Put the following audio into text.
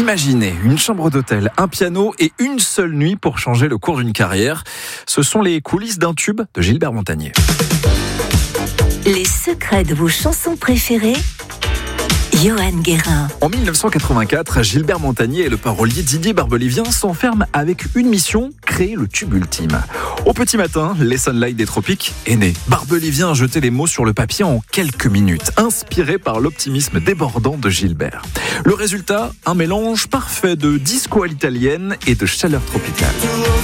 Imaginez une chambre d'hôtel, un piano et une seule nuit pour changer le cours d'une carrière. Ce sont les coulisses d'un tube de Gilbert Montagné. Les secrets de vos chansons préférées, Johan Guérin. En 1984, Gilbert Montagné et le parolier Didier Barbelivien s'enferment avec une mission, créer le tube ultime. Au petit matin, les Sunlight des Tropiques est né. Barbelivien a jeté les mots sur le papier en quelques minutes, inspiré par l'optimisme débordant de Gilbert. Le résultat, un mélange parfait de disco à l'italienne et de chaleur tropicale.